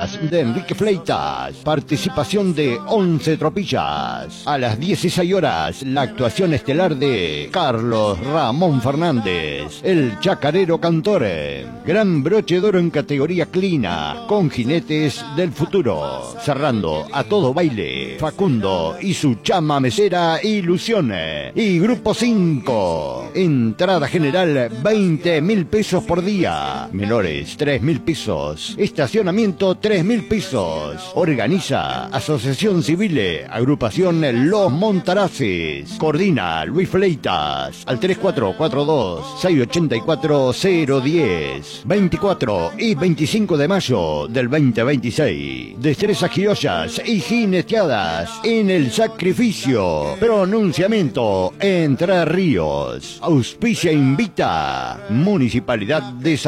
Fleitas de Enrique Fleitas. Participación de 11 tropillas. A las 16 horas, la actuación estelar de Carlos Ramón Fernández, el chacarero cantore. Gran broche de oro en categoría clina, con jinetes del futuro. Cerrando a todo baile, Facundo y su chama mesera Ilusiones. Y grupo 5. Entrada general 20.000 pesos por día. Menores 3.000 pesos. Estacionamiento 3.000 pesos. Organiza Asociación Civil Agrupación Los Montaraces. Coordina Luis Fleitas al 3442-684-010. 24 y 25 de mayo del 2026. Destrezas criollas y jineteadas en el sacrificio. Pronunciamiento Entre Ríos. Auspicia invita. Municipalidad de